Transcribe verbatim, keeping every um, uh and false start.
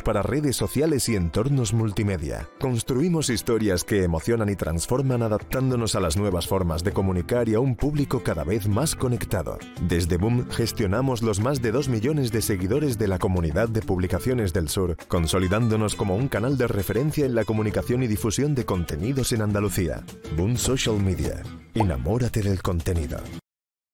para redes sociales y entornos multimedia. Construimos historias que emocionan y transforman adaptándonos a las nuevas formas de comunicar y a un público cada vez más conectado. Desde Boom gestionamos los más de dos millones de seguidores de la comunidad de Publicaciones del Sur, consolidándonos como un canal de referencia en la comunicación y difusión de contenidos en Andalucía. Boom Social Media. Enamórate del contenido.